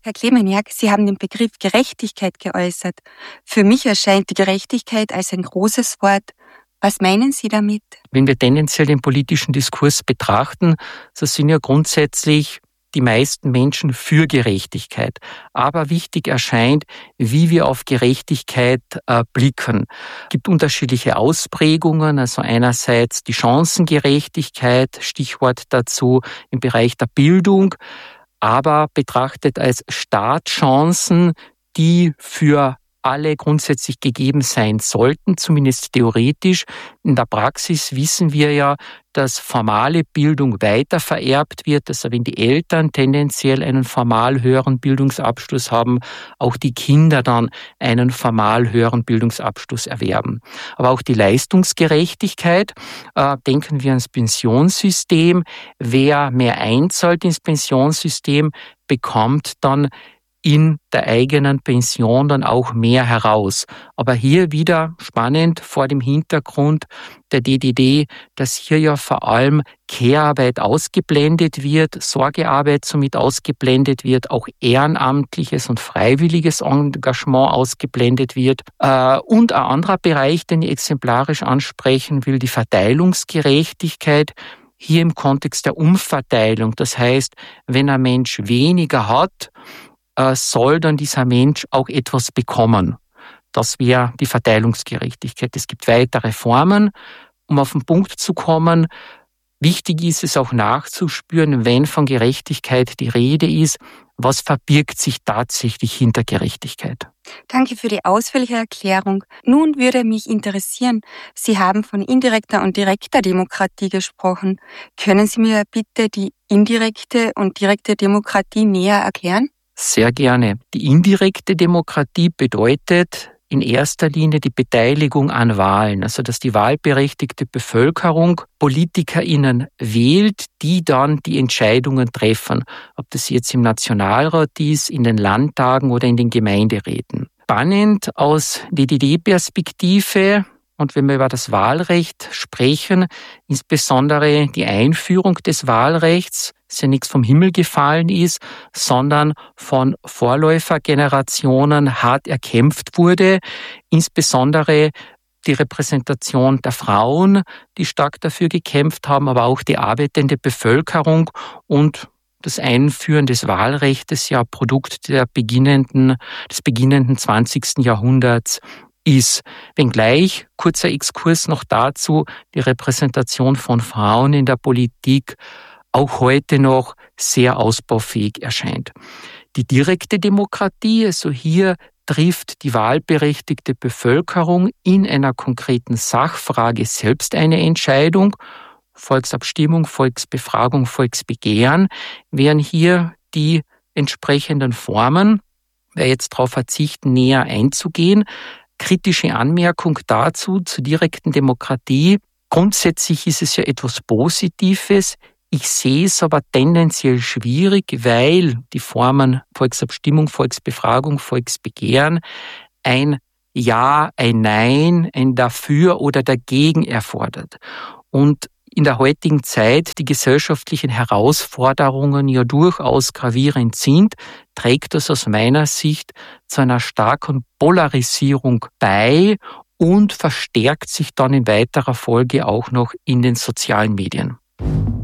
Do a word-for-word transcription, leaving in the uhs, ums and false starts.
Herr Klemeniak, Sie haben den Begriff Gerechtigkeit geäußert. Für mich erscheint die Gerechtigkeit als ein großes Wort. Was meinen Sie damit? Wenn wir tendenziell den politischen Diskurs betrachten, so sind ja grundsätzlich die meisten Menschen für Gerechtigkeit. Aber wichtig erscheint, wie wir auf Gerechtigkeit äh, blicken. Es gibt unterschiedliche Ausprägungen, also einerseits die Chancengerechtigkeit, Stichwort dazu im Bereich der Bildung, aber betrachtet als Startchancen, die für alle grundsätzlich gegeben sein sollten, zumindest theoretisch. In der Praxis wissen wir ja, dass formale Bildung weitervererbt wird, also wenn die Eltern tendenziell einen formal höheren Bildungsabschluss haben, auch die Kinder dann einen formal höheren Bildungsabschluss erwerben. Aber auch die Leistungsgerechtigkeit, äh, denken wir ans Pensionssystem. Wer mehr einzahlt ins Pensionssystem, bekommt dann in der eigenen Pension dann auch mehr heraus. Aber hier wieder spannend vor dem Hintergrund der D D D, dass hier ja vor allem Care-Arbeit ausgeblendet wird, Sorgearbeit somit ausgeblendet wird, auch ehrenamtliches und freiwilliges Engagement ausgeblendet wird. Und ein anderer Bereich, den ich exemplarisch ansprechen will, die Verteilungsgerechtigkeit, hier im Kontext der Umverteilung. Das heißt, wenn ein Mensch weniger hat, soll dann dieser Mensch auch etwas bekommen. Das wäre die Verteilungsgerechtigkeit. Es gibt weitere Formen, um auf den Punkt zu kommen. Wichtig ist es auch nachzuspüren, wenn von Gerechtigkeit die Rede ist, was verbirgt sich tatsächlich hinter Gerechtigkeit. Danke für die ausführliche Erklärung. Nun würde mich interessieren, Sie haben von indirekter und direkter Demokratie gesprochen. Können Sie mir bitte die indirekte und direkte Demokratie näher erklären? Sehr gerne. Die indirekte Demokratie bedeutet in erster Linie die Beteiligung an Wahlen, also dass die wahlberechtigte Bevölkerung PolitikerInnen wählt, die dann die Entscheidungen treffen, ob das jetzt im Nationalrat ist, in den Landtagen oder in den Gemeinderäten. Spannend aus D D D-Perspektive. Und wenn wir über das Wahlrecht sprechen, insbesondere die Einführung des Wahlrechts, das ja nichts vom Himmel gefallen ist, sondern von Vorläufergenerationen hart erkämpft wurde, insbesondere die Repräsentation der Frauen, die stark dafür gekämpft haben, aber auch die arbeitende Bevölkerung und das Einführen des Wahlrechts, ja Produkt der beginnenden, des beginnenden zwanzigsten Jahrhunderts ist. Wenngleich, kurzer Exkurs noch dazu, die Repräsentation von Frauen in der Politik auch heute noch sehr ausbaufähig erscheint. Die direkte Demokratie, also hier trifft die wahlberechtigte Bevölkerung in einer konkreten Sachfrage selbst eine Entscheidung. Volksabstimmung, Volksbefragung, Volksbegehren wären hier die entsprechenden Formen. Ich werde jetzt darauf verzichten, näher einzugehen. Kritische Anmerkung dazu, zur direkten Demokratie. Grundsätzlich ist es ja etwas Positives. Ich sehe es aber tendenziell schwierig, weil die Formen Volksabstimmung, Volksbefragung, Volksbegehren ein Ja, ein Nein, ein Dafür oder Dagegen erfordert. Und in der heutigen Zeit die gesellschaftlichen Herausforderungen ja durchaus gravierend sind, trägt das aus meiner Sicht zu einer starken Polarisierung bei und verstärkt sich dann in weiterer Folge auch noch in den sozialen Medien.